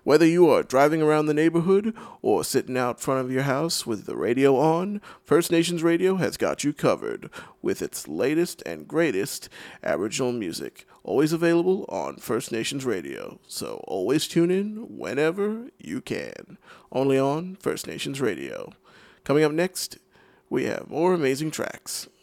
Whether you are driving around the neighborhood or sitting out front of your house with the radio on, First Nations Radio has got you covered with its latest and greatest Aboriginal music. Always available on First Nations Radio, so always tune in whenever you can. Only on First Nations Radio. Coming up next, we have more amazing tracks.